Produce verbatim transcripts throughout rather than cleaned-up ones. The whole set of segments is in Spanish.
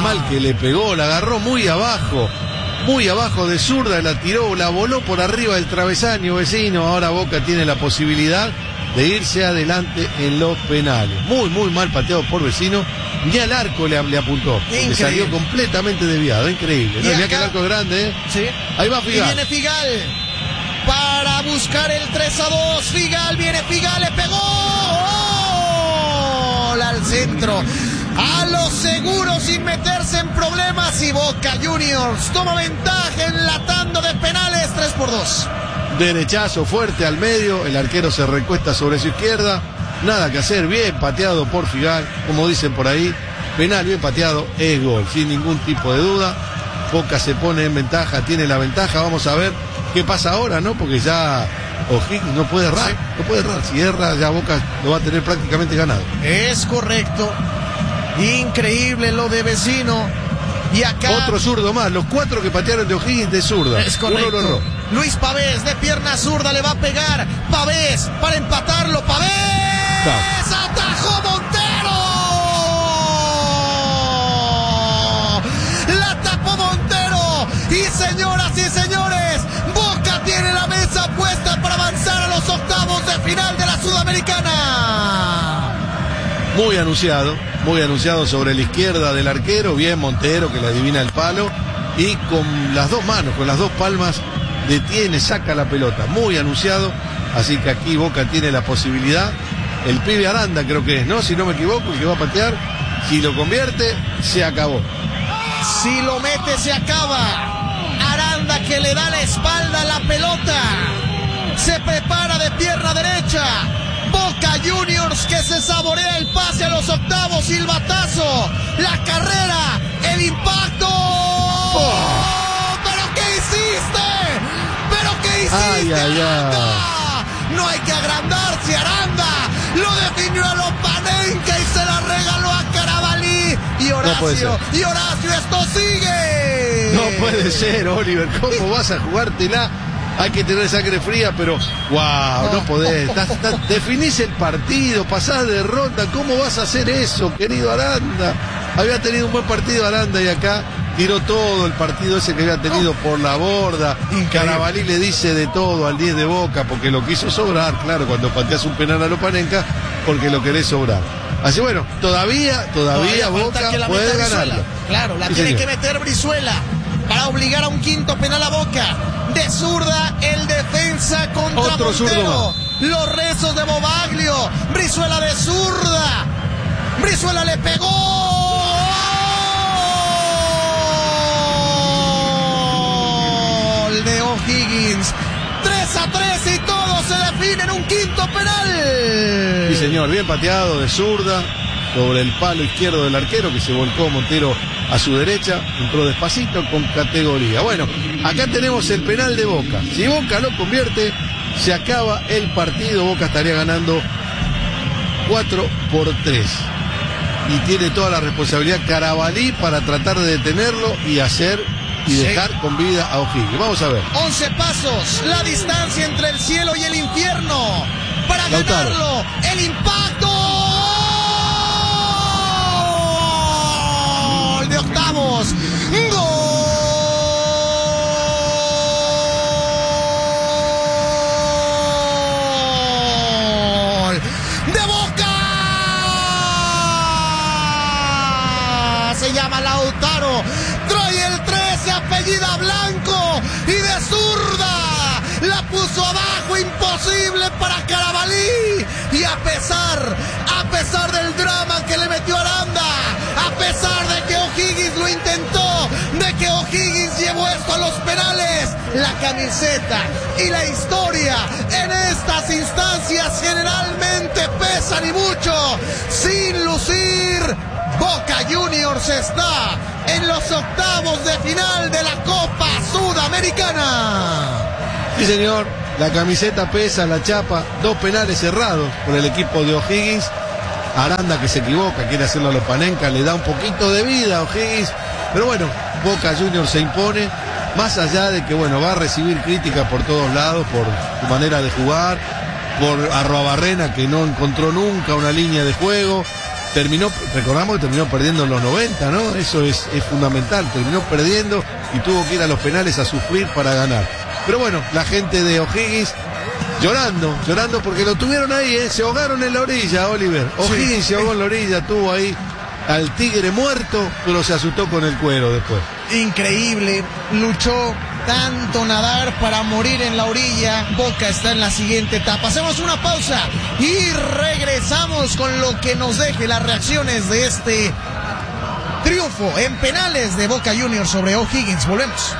mal que le pegó, la agarró muy abajo, muy abajo de zurda, la tiró, la voló por arriba del travesaño, Vecino. Ahora Boca tiene la posibilidad de irse adelante en los penales. Muy, muy mal pateado por Vecino. Ni al arco le, le apuntó. Le salió completamente desviado. Increíble. No, mira que el arco es grande, ¿eh? Sí. Ahí va Figal. Y viene Figal para buscar el tres a dos. Figal, viene Figal, le pegó. ¡Gol! Al centro. A lo seguro, sin meterse en problemas. Y Boca Juniors toma ventaja en la tanda de penales. tres por dos. Derechazo fuerte al medio, el arquero se recuesta sobre su izquierda, nada que hacer, bien pateado por Figal, como dicen por ahí, penal bien pateado, es gol, sin ningún tipo de duda. Boca se pone en ventaja, tiene la ventaja, vamos a ver qué pasa ahora, ¿no? Porque ya O'Higgins no puede errar, no puede errar, si erra ya Boca lo va a tener prácticamente ganado. Es correcto, increíble lo de Vecino. Y acá otro zurdo más, los cuatro que patearon de O'Higgins de zurda. Es correcto. Uno lo erró. Luis Pavés de pierna zurda le va a pegar. Pavés para empatarlo. Pavés. No. Atajó Montero. La tapó Montero. Y señoras y señores, Boca tiene la mesa puesta para avanzar a los octavos de final de la Sudamericana. Muy anunciado, muy anunciado sobre la izquierda del arquero, bien Montero que le adivina el palo y con las dos manos, con las dos palmas detiene, saca la pelota, muy anunciado, así que aquí Boca tiene la posibilidad, el pibe Aranda creo que es, ¿no? Si no me equivoco, el que va a patear, si lo convierte, se acabó. Si lo mete, se acaba. Aranda que le da la espalda a la pelota, se prepara de pierna derecha. Boca Juniors que se saborea el pase a los octavos, silbatazo, la carrera, el impacto. ¡Oh! ¿Pero qué hiciste? ¿Pero qué hiciste, ay, ay, Aranda? ay. No hay que agrandarse, Aranda. Lo definió a Lopanenka y se la regaló a Carabalí. Y Horacio, no y Horacio, esto sigue. No puede ser, Oliver, ¿cómo vas a jugártela? Hay que tener sangre fría, pero wow, no podés. Estás, estás, definís el partido, pasás de ronda. ¿Cómo vas a hacer eso, querido Aranda? Había tenido un buen partido Aranda y acá tiró todo el partido ese que había tenido por la borda. Carabalí le dice de todo al diez de Boca porque lo quiso sobrar. Claro, cuando pateas un penal a Lopanenka, porque lo querés sobrar. Así bueno, todavía, todavía, todavía Boca puede ganarlo. Claro, la sí, tiene señor. que meter Brizuela para obligar a un quinto penal a Boca. De zurda, el defensa contra otro Montero. Los rezos de Bobaglio. Brizuela de zurda. Brizuela le pegó. Gol de O'Higgins. tres a tres y todo se define en un quinto penal. Sí, señor, bien pateado de zurda sobre el palo izquierdo del arquero que se volcó Montero a su derecha, entró despacito con categoría. Bueno, acá tenemos el penal de Boca. Si Boca lo convierte, se acaba el partido. Boca estaría ganando cuatro por tres. Y tiene toda la responsabilidad Carabalí para tratar de detenerlo y hacer y dejar sí. con vida a O'Higgins. Vamos a ver. once pasos, la distancia entre el cielo y el infierno. Para Lautaro. ganarlo, el impacto. De octavos, gol de Boca, se llama Lautaro, trae el trece, apellida Blanco y de zurda la puso abajo, imposible para Carabalí. Y a pesar, a pesar del drama que le metió Aranda, a pesar de que O'Higgins lo intentó, de que O'Higgins llevó esto a los penales, la camiseta y la historia en estas instancias generalmente pesan y mucho. Sin lucir, Boca Juniors está en los octavos de final de la Copa Sudamericana. Sí, señor, la camiseta pesa, la chapa, dos penales cerrados por el equipo de O'Higgins. Aranda que se equivoca, quiere hacerlo a Lopanenka, le da un poquito de vida a O'Higgins, pero bueno, Boca Juniors se impone, más allá de que bueno, va a recibir crítica por todos lados, por su manera de jugar, por Arruabarrena que no encontró nunca una línea de juego, terminó, recordamos que terminó perdiendo en los noventa, ¿no? Eso es, es fundamental, terminó perdiendo y tuvo que ir a los penales a sufrir para ganar. Pero bueno, la gente de O'Higgins llorando, llorando porque lo tuvieron ahí, ¿eh? Se ahogaron en la orilla, Oliver. O'Higgins sí. se ahogó en la orilla, tuvo ahí al tigre muerto, pero se asustó con el cuero después. Increíble, luchó tanto nadar para morir en la orilla. Boca está en la siguiente etapa. Hacemos una pausa y regresamos con lo que nos deje las reacciones de este triunfo en penales de Boca Juniors sobre O'Higgins. Volvemos.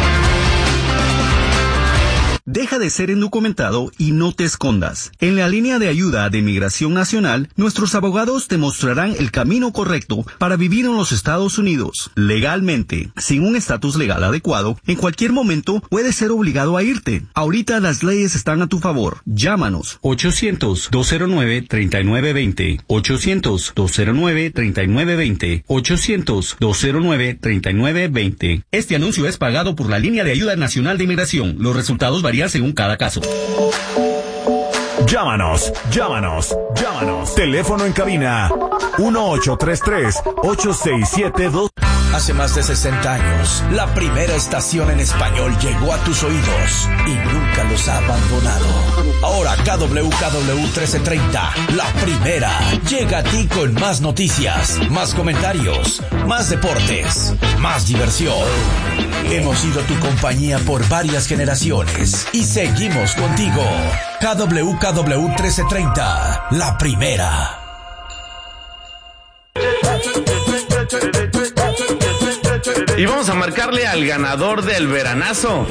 Deja de ser indocumentado y no te escondas. En la línea de ayuda de Migración Nacional, nuestros abogados te mostrarán el camino correcto para vivir en los Estados Unidos. Legalmente, sin un estatus legal adecuado, en cualquier momento puedes ser obligado a irte. Ahorita las leyes están a tu favor. Llámanos. ochocientos, dos cero nueve, treinta y nueve veinte. ochocientos, dos cero nueve, treinta y nueve veinte. ochocientos, dos cero nueve, treinta y nueve veinte. Este anuncio es pagado por la Línea de Ayuda Nacional de Migración. Los resultados varían según cada caso. Llámanos, llámanos, llámanos. Teléfono en cabina uno ocho tres tres, ocho seis siete dos. Hace más de sesenta años, la primera estación en español llegó a tus oídos y nunca los ha abandonado. Ahora K W K W trece treinta, la primera, llega a ti con más noticias, más comentarios, más deportes, más diversión. Hemos sido tu compañía por varias generaciones y seguimos contigo. K W K W trece treinta, la primera. Y vamos a marcarle al ganador del veranazo.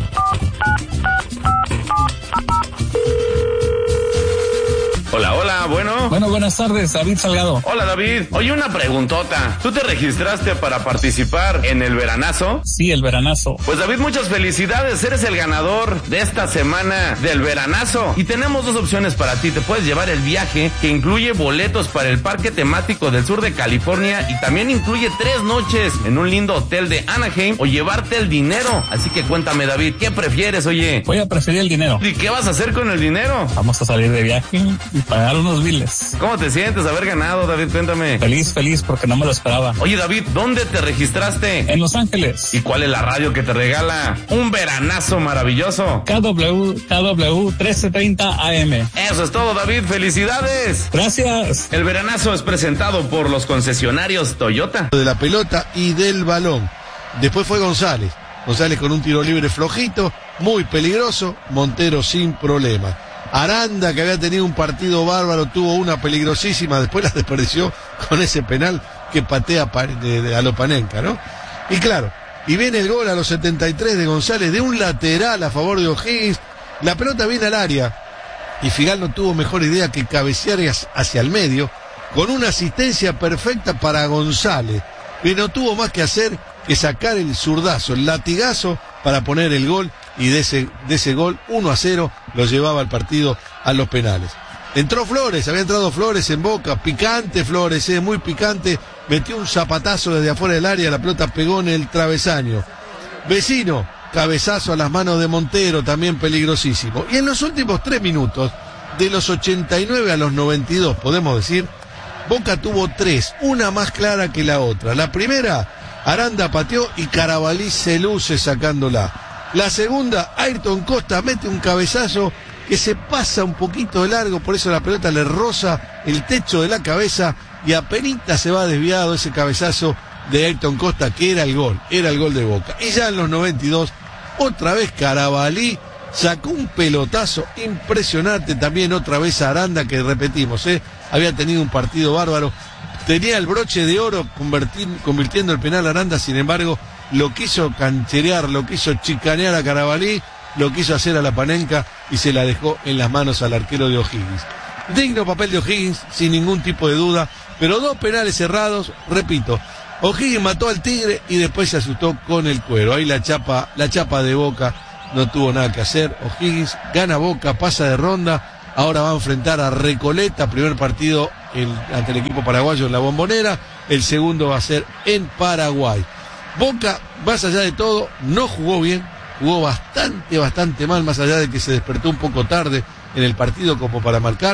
Hola, hola, bueno. Bueno, buenas tardes, David Salgado. Hola, David. Oye, una preguntota. ¿Tú te registraste para participar en el veranazo? Sí, el veranazo. Pues, David, muchas felicidades. Eres el ganador de esta semana del veranazo. Y tenemos dos opciones para ti. Te puedes llevar el viaje, que incluye boletos para el parque temático del sur de California y también incluye tres noches en un lindo hotel de Anaheim, o llevarte el dinero. Así que cuéntame, David, ¿qué prefieres, oye? Voy a preferir el dinero. ¿Y qué vas a hacer con el dinero? Vamos a salir de viaje y pagar unos biles. ¿Cómo te sientes haber ganado, David? Cuéntame. Feliz, feliz, porque no me lo esperaba. Oye, David, ¿dónde te registraste? En Los Ángeles. ¿Y cuál es la radio que te regala un veranazo maravilloso? K W K W trece treinta A M. Eso es todo, David. ¡Felicidades! Gracias. El veranazo es presentado por los concesionarios Toyota. De la pelota y del balón. Después fue González. González con un tiro libre flojito, muy peligroso. Montero sin problema. Aranda, que había tenido un partido bárbaro, tuvo una peligrosísima, después la desperdició con ese penal que patea a Lopanenka, ¿no? Y claro, y viene el gol a los setenta y tres de González, de un lateral a favor de O'Higgins. La pelota viene al área y Figal no tuvo mejor idea que cabecear hacia el medio, con una asistencia perfecta para González, que no tuvo más que hacer que sacar el zurdazo, el latigazo para poner el gol. Y de ese, de ese gol, uno a cero, lo llevaba el partido a los penales. Entró Flores, había entrado Flores en Boca, picante Flores, eh, muy picante, metió un zapatazo desde afuera del área, la pelota pegó en el travesaño. Vecino, cabezazo a las manos de Montero, también peligrosísimo. Y en los últimos tres minutos, de los ochenta y nueve a los noventa y dos, podemos decir, Boca tuvo tres, una más clara que la otra. La primera, Aranda pateó y Carabalí se luce sacándola. La segunda, Ayrton Costa mete un cabezazo que se pasa un poquito de largo, por eso la pelota le roza el techo de la cabeza y apenita se va desviado ese cabezazo de Ayrton Costa, que era el gol, era el gol de Boca. Y ya en los noventa y dos, otra vez Carabalí sacó un pelotazo impresionante, también otra vez Aranda, que repetimos, ¿eh? había tenido un partido bárbaro, tenía el broche de oro convirtiendo el penal a Aranda, sin embargo, lo quiso cancherear, lo quiso chicanear a Carabalí, lo quiso hacer a Lopanenka y se la dejó en las manos al arquero de O'Higgins. Digno papel de O'Higgins, sin ningún tipo de duda, pero dos penales cerrados, repito, O'Higgins mató al Tigre y después se asustó con el cuero. Ahí la chapa, la chapa de Boca no tuvo nada que hacer. O'Higgins gana Boca, pasa de ronda, ahora va a enfrentar a Recoleta, primer partido el, ante el equipo paraguayo en la Bombonera, el segundo va a ser en Paraguay. Boca, más allá de todo, no jugó bien, jugó bastante, bastante mal, más allá de que se despertó un poco tarde en el partido como para marcar.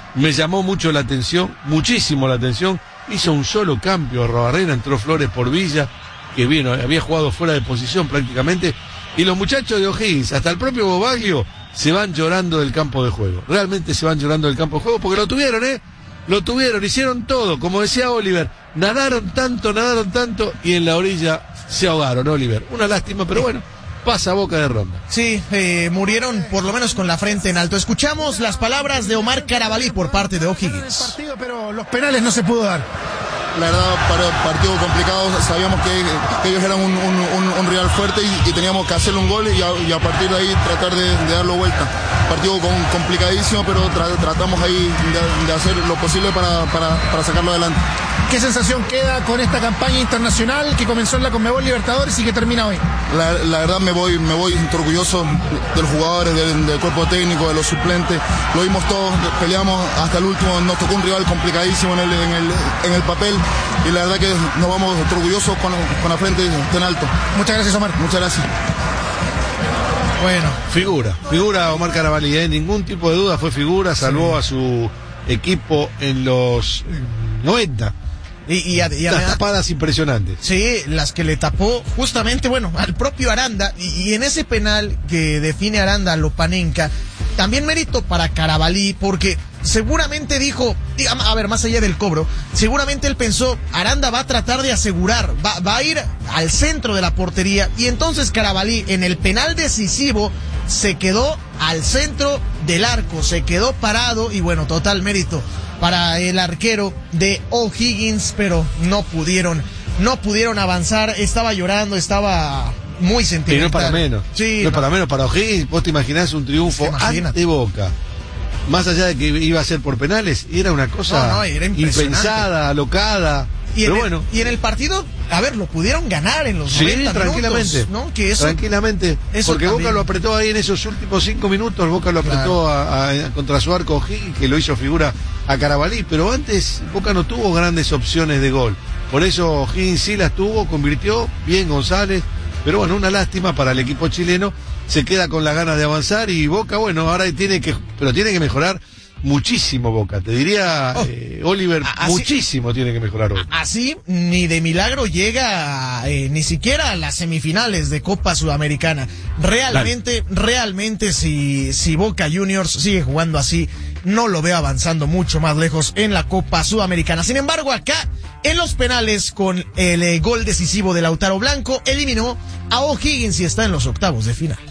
me llamó mucho la atención, muchísimo la atención. Hizo un solo cambio Arrobarrena, entró Flores por Villa, que vino, había jugado fuera de posición prácticamente. Y los muchachos de O'Higgins, hasta el propio Bobaglio, se van llorando del campo de juego. Realmente se van llorando del campo de juego porque lo tuvieron, ¿eh? Lo tuvieron, hicieron todo. Como decía Oliver, nadaron tanto, nadaron tanto y en la orilla se ahogaron, Oliver. Una lástima, pero bueno, pasa Boca de ronda. Sí, eh, murieron por lo menos con la frente en alto. Escuchamos las palabras de Omar Carabalí por parte de O'Higgins. Partido, pero los penales no se pudo dar. La verdad, para partido complicado, sabíamos que, que ellos eran un, un, un, un rival fuerte y, y teníamos que hacerle un gol y a, y a partir de ahí tratar de, de darlo vuelta. Partido con, complicadísimo, pero tra, tratamos ahí de, de hacer lo posible para, para, para sacarlo adelante. ¿Qué sensación queda con esta campaña internacional que comenzó en la Conmebol Libertadores y que termina hoy? La, la verdad me voy, me voy orgulloso de los jugadores, del, del cuerpo técnico, de los suplentes. Lo vimos todos, peleamos hasta el último, nos tocó un rival complicadísimo en el, en el, en el papel y la verdad que nos vamos orgullosos con, con la frente en alto. Muchas gracias, Omar. Muchas gracias. Bueno, figura, figura Omar Carabalí, ¿eh? Ningún tipo de duda, fue figura, salvó sí. a su equipo en los noventa. Y, y, y las tapadas impresionantes. Sí, las que le tapó justamente, bueno, al propio Aranda. Y, y en ese penal que define Aranda a Lopanenka, también mérito para Carabalí, porque seguramente dijo, digamos, a ver, más allá del cobro, seguramente él pensó, Aranda va a tratar de asegurar, va, va a ir al centro de la portería, y entonces Carabalí en el penal decisivo se quedó al centro del arco, se quedó parado, y bueno, total mérito para el arquero de O'Higgins, pero no pudieron, no pudieron avanzar, estaba llorando, estaba muy sentimental. Y no es para menos, sí, no es para menos para O'Higgins. Vos te imaginás un triunfo ante Boca, más allá de que iba a ser por penales, era una cosa no, no, era impensada, alocada. Y pero en, bueno. el, y en el partido, a ver, lo pudieron ganar en los sí, noventa tranquilamente, minutos, ¿no? Que eso, tranquilamente, eso porque también. Boca lo apretó ahí en esos últimos cinco minutos, Boca lo apretó claro. a, a, contra su arco O'Higgins, que lo hizo figura a Carabalí, pero antes Boca no tuvo grandes opciones de gol, por eso O'Higgins sí las tuvo, convirtió bien González, pero bueno, una lástima para el equipo chileno, se queda con las ganas de avanzar y Boca, bueno, ahora tiene que, pero tiene que mejorar muchísimo Boca, te diría oh, eh, Oliver, así, muchísimo tiene que mejorar hoy. Así ni de milagro llega eh, ni siquiera a las semifinales de Copa Sudamericana. Realmente, Dale. realmente si, si Boca Juniors sigue jugando así, no lo veo avanzando mucho más lejos en la Copa Sudamericana. Sin embargo, acá en los penales con el eh, gol decisivo de Lautaro Blanco, eliminó a O'Higgins y está en los octavos de final.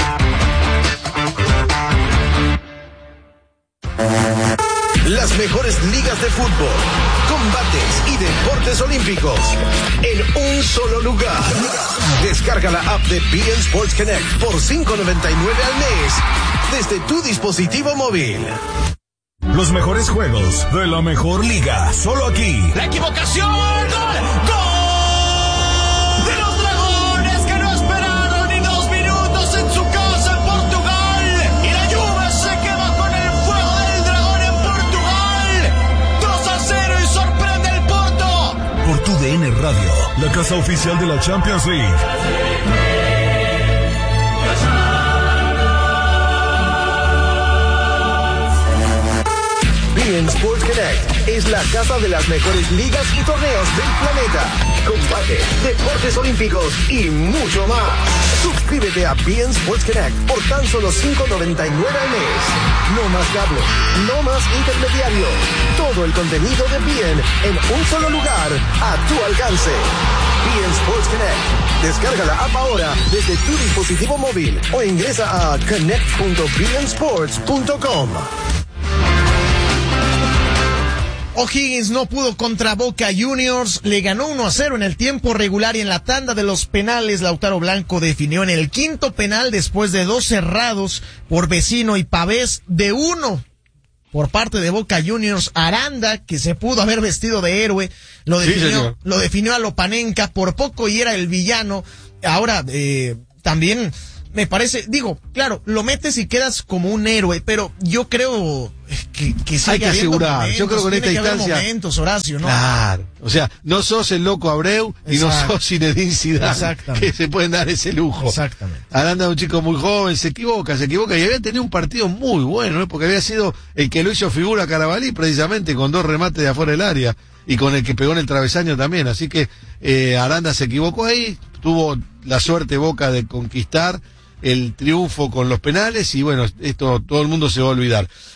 Las mejores ligas de fútbol, combates y deportes olímpicos en un solo lugar. Descarga la app de B N Sports Connect por cinco noventa y nueve al mes desde tu dispositivo móvil. Los mejores juegos de la mejor liga, solo aquí. La equivocación, gol, gol de los Dragones que no esperaron ni dos minutos en su casa en Portugal y la Juve se queda con el fuego del dragón en Portugal. dos a cero y sorprende el Porto. Por tu D N Radio, la casa oficial de la Champions League. B N Sports Connect es la casa de las mejores ligas y torneos del planeta. Combate, deportes olímpicos y mucho más. Suscríbete a B N Sports Connect por tan solo cinco noventa y nueve al mes. No más cable, no más intermediario. Todo el contenido de B N en un solo lugar, a tu alcance. B N Sports Connect. Descarga la app ahora desde tu dispositivo móvil o ingresa a connect punto b n sports punto com. O'Higgins no pudo contra Boca Juniors, le ganó uno a cero en el tiempo regular y en la tanda de los penales Lautaro Blanco definió en el quinto penal después de dos cerrados por Vecino y Pavés de uno por parte de Boca Juniors. Aranda, que se pudo haber vestido de héroe, lo definió, sí, lo definió a Lopanenka por poco y era el villano. Ahora, eh, también me parece, digo, claro, lo metes y quedas como un héroe, pero yo creo que, que sigue hay que asegurar. Momentos, yo creo que en esta tiene que instancia. haber momentos, Horacio, ¿no? Claro. O sea, no sos el loco Abreu y Exacto. no sos Zinedine Zidane, Exactamente. que se pueden dar ese lujo. Exactamente. Aranda es un chico muy joven, se equivoca, se equivoca y había tenido un partido muy bueno, ¿eh? Porque había sido el que lo hizo figura a Carabalí precisamente con dos remates de afuera del área y con el que pegó en el travesaño también. Así que eh, Aranda se equivocó ahí, tuvo la suerte Boca de conquistar el triunfo con los penales y bueno, esto todo el mundo se va a olvidar.